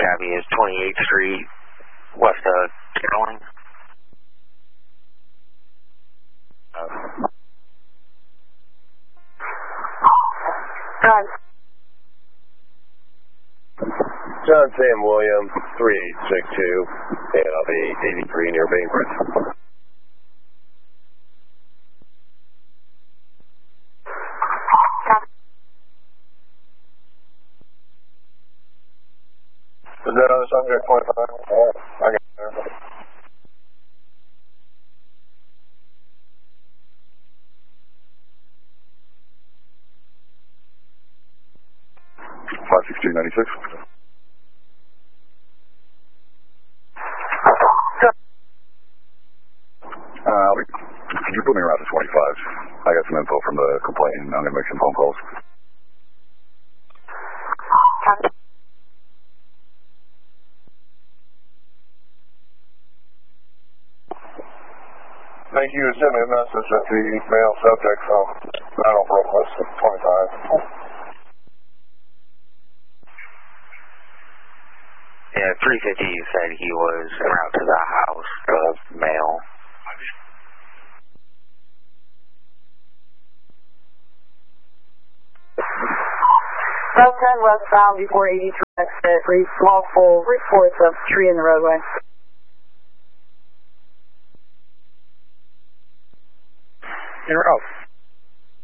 Copy is 28th Street, west of Carolyn. John Sam Williams, 3862, and I'll be 83 near Bainbridge. Is that on the subject 25? I got there. Could you put me around to 25? I got some info from the complainant. I'm going to make some phone calls. Thank you. Send me a message at the male subject from 90 Brooklyn, 25. Yeah, 350 said he was en route to the house, the male. South 10 westbound before 83 exit, small full reports of tree in the roadway. En route.